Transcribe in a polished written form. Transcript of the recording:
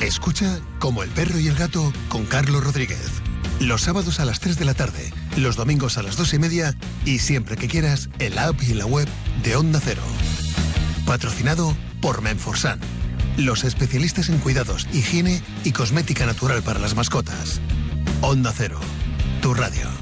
Escucha Como el perro y el gato con Carlos Rodríguez. Los sábados a las 3 de la tarde, los domingos a las 2:30 y siempre que quieras en la app y en la web de Onda Cero. Patrocinado por Menforsan, los especialistas en cuidados, higiene y cosmética natural para las mascotas. Onda Cero, tu radio.